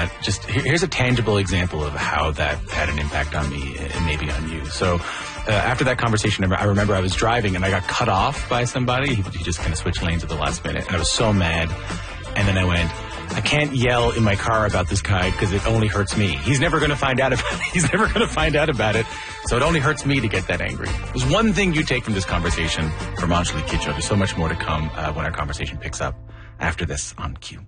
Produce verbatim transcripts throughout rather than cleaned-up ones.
just here's a tangible example of how that had an impact on me and maybe on you. So uh, after that conversation, I remember I was driving and I got cut off by somebody. He, he just kind of switched lanes at the last minute, and I was so mad. And then I went, I can't yell in my car about this guy because it only hurts me. He's never going to find out about it. He's never going to find out about it. So it only hurts me to get that angry. There's one thing you take from this conversation from Anjali Kidjo. There's so much more to come uh, when our conversation picks up after this on Q.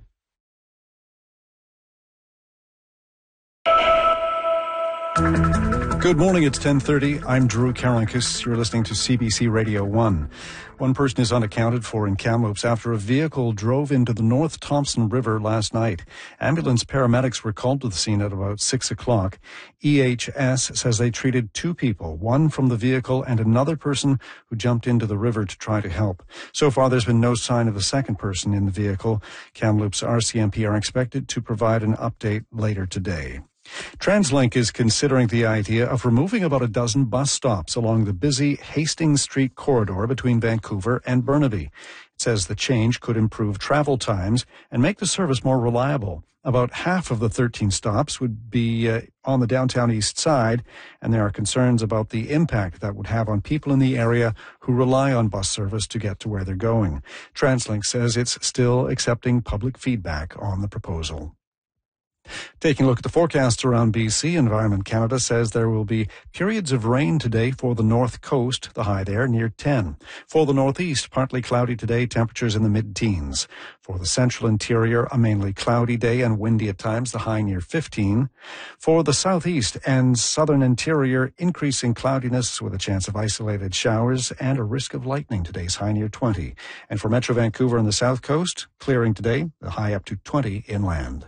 Good morning, it's ten thirty. I'm Drew Karankus. You're listening to C B C Radio one. One person is unaccounted for in Kamloops after a vehicle drove into the North Thompson River last night. Ambulance paramedics were called to the scene at about six o'clock. E H S says they treated two people, one from the vehicle and another person who jumped into the river to try to help. So far, there's been no sign of the second person in the vehicle. Kamloops R C M P are expected to provide an update later today. TransLink is considering the idea of removing about a dozen bus stops along the busy Hastings Street corridor between Vancouver and Burnaby. It says the change could improve travel times and make the service more reliable. About half of the thirteen stops would be uh, on the downtown east side, and there are concerns about the impact that would have on people in the area who rely on bus service to get to where they're going. TransLink says it's still accepting public feedback on the proposal. Taking a look at the forecasts around B C, Environment Canada says there will be periods of rain today for the north coast, the high there near ten. For the northeast, partly cloudy today, temperatures in the mid-teens. For the central interior, a mainly cloudy day and windy at times, the high near fifteen. For the southeast and southern interior, increasing cloudiness with a chance of isolated showers and a risk of lightning, today's high near twenty. And for Metro Vancouver and the south coast, clearing today, the high up to twenty inland.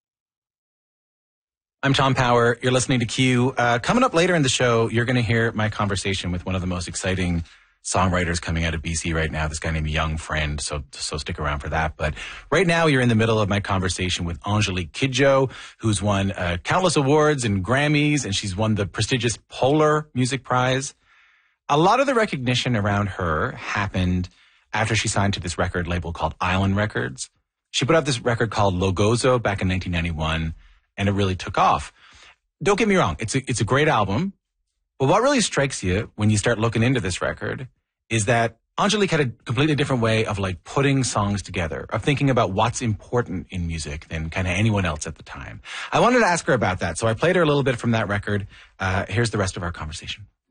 I'm Tom Power. You're listening to Q. Uh, coming up later in the show, you're going to hear my conversation with one of the most exciting songwriters coming out of B C right now, this guy named Young Friend. So, so stick around for that. But right now, you're in the middle of my conversation with Anjali Kidjo, who's won uh, countless awards and Grammys, and she's won the prestigious Polar Music Prize. A lot of the recognition around her happened after she signed to this record label called Island Records. She put out this record called Logozo back in nineteen ninety-one. And it really took off. Don't get me wrong. It's a, it's a great album. But what really strikes you when you start looking into this record is that Anjali had a completely different way of like putting songs together, of thinking about what's important in music than kind of anyone else at the time. I wanted to ask her about that. So I played her a little bit from that record. Uh, here's the rest of our conversation.